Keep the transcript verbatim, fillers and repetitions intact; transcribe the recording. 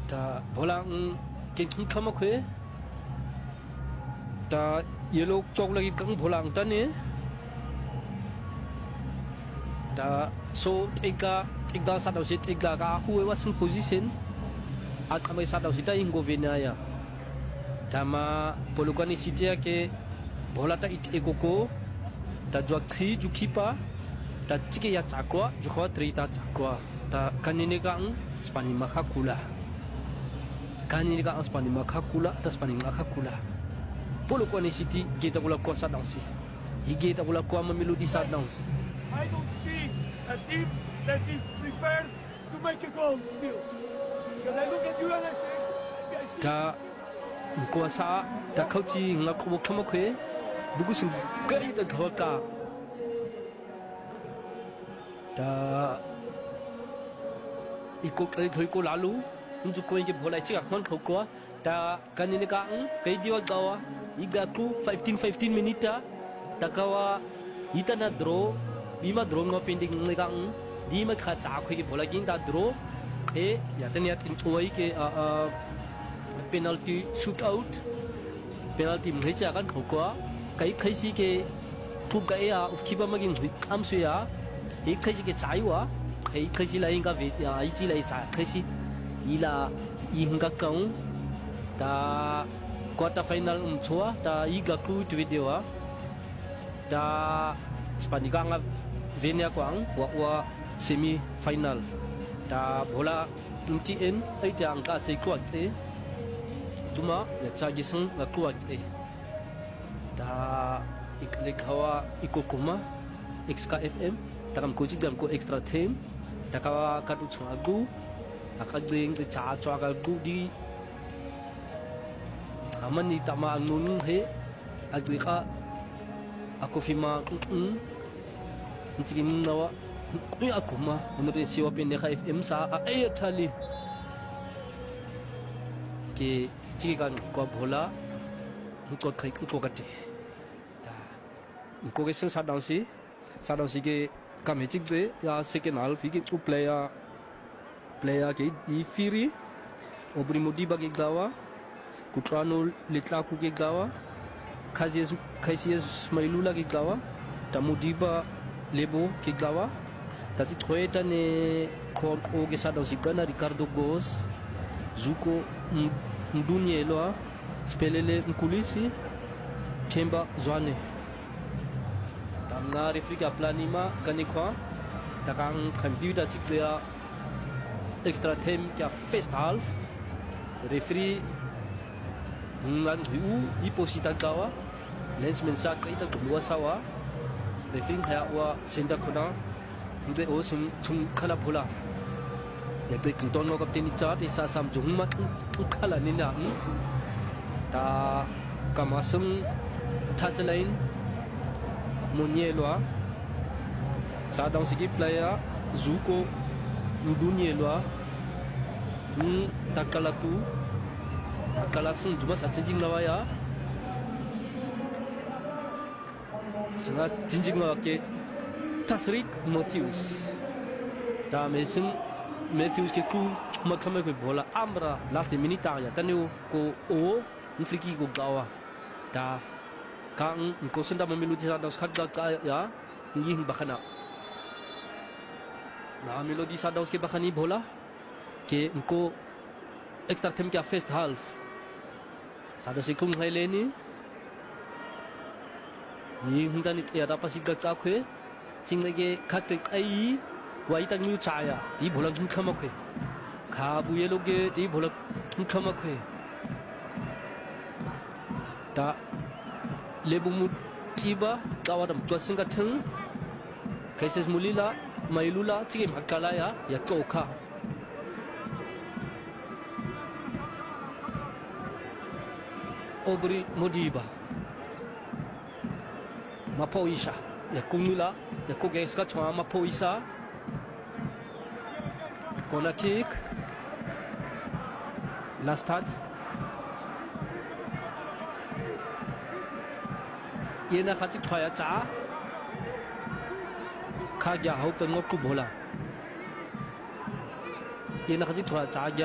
ta bolang king khama khwe ta yellow chok lagi kang bolang ta ne ta so tiga tiga satu si tiga ka aku was in position at may satu si ta ingo venaya tama polukan isi dia ke bola ta it ekoko ta jwa khi ju khipa ta chike ya chakwa ju kho tri ta chakwa ta kanine kang spani makakula kanine kang spani makakula ta spani makakula polukan isi ti kita bola ko sa dansi higita bola ko mamelodi sa dansi. I don't see a team that is prepared to make a goal still. Because I look at you and I say, I see ta kuasa ta kauchi ngakbo kamakwe bugusin gari da dhaka ta iko kai thoi ko lalu unju ko nge bholai chi akhon khokwa ta kanine ka kai diwa gawa iga ku fifteen fifteen minute ta kawa itana draw bima draw no pending ngai di ma kha cha khoi ke bhola king ta draw e ya tani at in choi ke a penalty shootout penalty mhe cha kan khokwa kai khai si ke thu ga ya of khiba maging am su ya e khai si ke chai wa kai khai si lai ga ve ya i chi lai sa khai si ila i hanga kaung ta quarter final um chua ta i ga ku tu video wa ta spani ga nga venia kwang wa wa semi final ta bola mtn ai jang ka chei ko che tuma ya cha gi sang ga ko che ta ikle khawa ikokuma xk fm takam ko jigam ko extra team takawa ka tu chwa gu akading de cha chwa ga gu di amani tama ngun he agrika ako fima mm ntigin nawa ni akuma unre siwa pe ne fm sa ay thali ke chigan ko bhola ko khai ko kate ta ko ke sen sa dang si sa dang si ke kam he chik de ya second half ki ku player player ke di firi obri modi ba ke dawa kutrano litla ku ke dawa khazes khasies mailula ke dawa tamudiba lebo ke dawa tati troeta ne kon o ke sa dang si kana ricardo gos zuko ndunielwa spelele nkulisi chemba zwane tamna refrika planima kanikwa takang khambi da chikya extra time kya first half referee ngan hu iposita gawa lensman sa kaita kulwa sawa referee ha wa senda khona de o sum chung khala phula ya te tung ton ngok tin cha ti sa sam jung mat khala ni na ta kamasum touchline monielwa sa dong sigi player zuko ndunielwa ni takalatu akalasung juma sa jinjing lawa ya sangat jinjing lawa ke tasrik Matthews ta mesin Matthews ke ku makame ko bola amra last minute ya tanu ko o nfriki ko gawa ta kang ko senda memiludi sa dos khat ga ya yin bakhana na melodi sa dos ke bakhani bola ke ko extra time ke first half sa dos kung heleni yin hundani ya da pasig ga khwe chinglege khat ai wai tang nyu chaya di bola kin khama khwe kha bu ye loge di bola kin khama khwe ta lebu mu tiba kawadam to singa thung kaises mulila mailula chigim hakala ya ya chokha obri modiba mapoisha ya kumula ya kogeska chwa mapoisa corner kick last touch yena khachik thaya cha khagya hau tan ngok ku bola yena khachik thaya cha